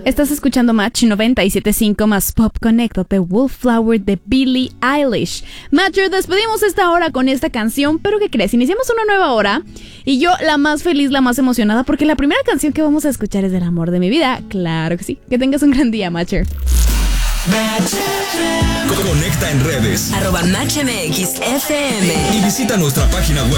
Estás escuchando Match 97.5 más Pop Connect de Wallflower de Billie Eilish. Matcher, despedimos esta hora con esta canción, pero ¿qué crees? Iniciamos una nueva hora y yo la más feliz, la más emocionada, porque la primera canción que vamos a escuchar es del amor de mi vida. Claro que sí. Que tengas un gran día, Matcher. Conecta en redes @MatchMXFM y visita nuestra página web